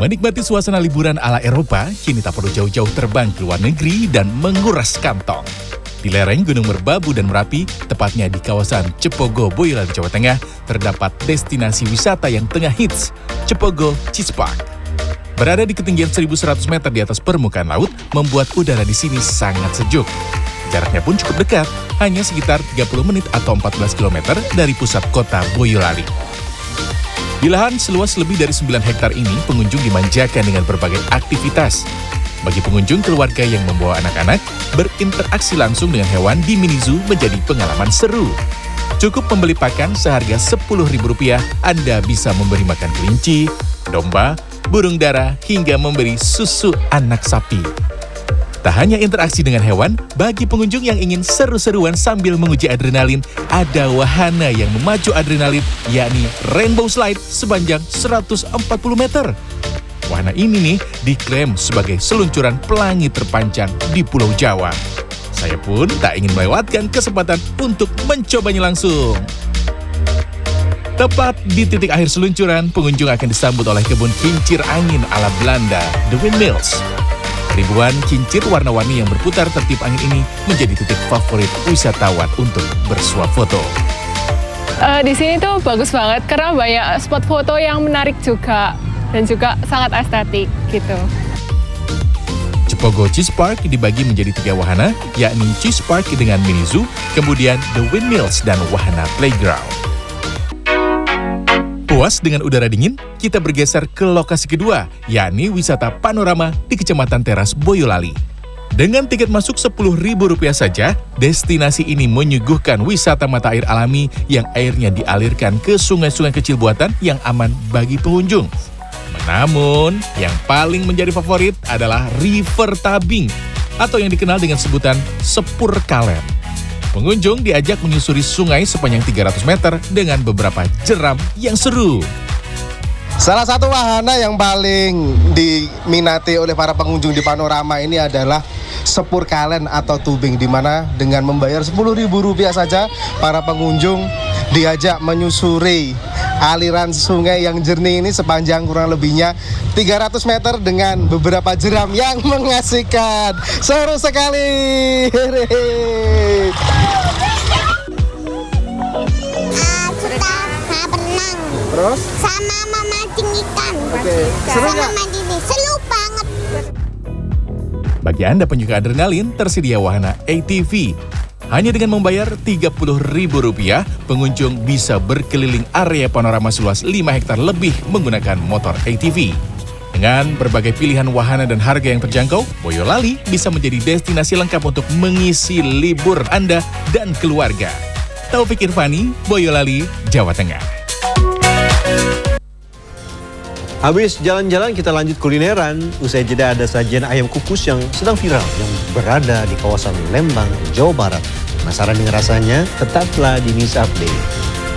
Menikmati suasana liburan ala Eropa, kini tak perlu jauh-jauh terbang ke luar negeri dan menguras kantong. Di lereng Gunung Merbabu dan Merapi, tepatnya di kawasan Cepogo, Boyolali, Jawa Tengah, terdapat destinasi wisata yang tengah hits, Cepogo Cheese Park. Berada di ketinggian 1.100 meter di atas permukaan laut, membuat udara di sini sangat sejuk. Jaraknya pun cukup dekat, hanya sekitar 30 menit atau 14 km dari pusat kota Boyolali. Di lahan seluas lebih dari 9 hektar ini, pengunjung dimanjakan dengan berbagai aktivitas. Bagi pengunjung keluarga yang membawa anak-anak, berinteraksi langsung dengan hewan di mini zoo menjadi pengalaman seru. Cukup membeli pakan seharga Rp10.000, Anda bisa memberi makan kelinci, domba, burung dara, hingga memberi susu anak sapi. Tak hanya interaksi dengan hewan, bagi pengunjung yang ingin seru-seruan sambil menguji adrenalin, ada wahana yang memacu adrenalin, yakni Rainbow Slide sepanjang 140 meter. Wahana ini nih diklaim sebagai seluncuran pelangi terpanjang di Pulau Jawa. Saya pun tak ingin melewatkan kesempatan untuk mencobanya langsung. Tepat di titik akhir seluncuran, pengunjung akan disambut oleh kebun kincir angin ala Belanda, The Windmills. Ribuan kincir warna-warni yang berputar tertib angin ini menjadi titik favorit wisatawan untuk bersuap foto. Di sini tuh bagus banget karena banyak spot foto yang menarik juga dan juga sangat estetik gitu. Cepogo Cheese Park dibagi menjadi 3 wahana, yakni Cheese Park dengan mini zoo, kemudian The Windmills dan wahana playground. Puas dengan udara dingin, kita bergeser ke lokasi kedua, yakni wisata panorama di Kecamatan Teras, Boyolali. Dengan tiket masuk Rp10.000 saja, destinasi ini menyuguhkan wisata mata air alami yang airnya dialirkan ke sungai-sungai kecil buatan yang aman bagi pengunjung. Namun, yang paling menjadi favorit adalah River Tabing, atau yang dikenal dengan sebutan Sepur Kalen. Pengunjung diajak menyusuri sungai sepanjang 300 meter dengan beberapa jeram yang seru. Salah satu wahana yang paling diminati oleh para pengunjung di panorama ini adalah Sepur Kalen atau tubing, di mana dengan membayar Rp10.000 saja, para pengunjung diajak menyusuri aliran sungai yang jernih ini sepanjang kurang lebihnya 300 meter dengan beberapa jeram yang mengasihkan. Seru sekali. Suka berenang. Terus? Sama memancing ikan. Oke. Seru nggak? Seru banget. Bagi Anda penyuka adrenalin, tersedia wahana ATV. Hanya dengan membayar Rp30.000, pengunjung bisa berkeliling area panorama seluas 5 hektar lebih menggunakan motor ATV. Dengan berbagai pilihan wahana dan harga yang terjangkau, Boyolali bisa menjadi destinasi lengkap untuk mengisi libur Anda dan keluarga. Taufik Irvani, Boyolali, Jawa Tengah. Habis jalan-jalan kita lanjut kulineran. Usai jeda ada sajian ayam kukus yang sedang viral yang berada di kawasan Lembang, Jawa Barat. Penasaran dengan rasanya? Tetaplah di News Update.